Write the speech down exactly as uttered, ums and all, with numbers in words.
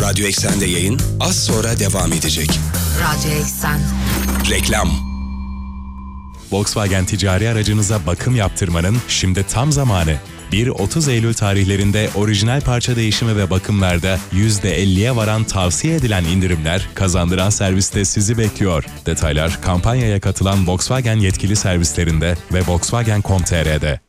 Radyo Eksen'de yayın az sonra devam edecek. Radyo Eksen. Reklam. Volkswagen ticari aracınıza bakım yaptırmanın şimdi tam zamanı. bir otuz Eylül tarihlerinde orijinal parça değişimi ve bakımlarda yüzde elliye varan tavsiye edilen indirimler kazandıran serviste sizi bekliyor. Detaylar kampanyaya katılan Volkswagen yetkili servislerinde ve volkswagen nokta com nokta tr'de.